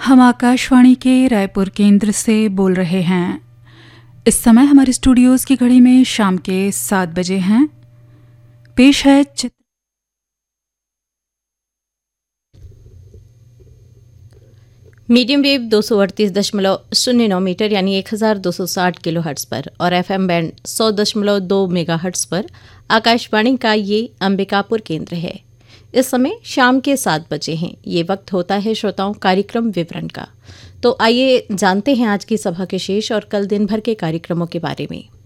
हम आकाशवाणी के रायपुर केंद्र से बोल रहे हैं। इस समय हमारे स्टूडियोज़ की घड़ी में शाम के 7 बजे हैं। पेश है मीडियम वेव 238.09 मीटर यानी 1260 किलो हर्ट्ज़ पर और एफएम बैंड 100.2 मेगा हर्ट्ज़ पर आकाशवाणी का ये अंबिकापुर केंद्र है। इस समय शाम के 7 बजे हैं। ये वक्त होता है श्रोताओं कार्यक्रम विवरण का। तो आइए जानते हैं आज की सभा के शेष और कल दिन भर के कार्यक्रमों के बारे में।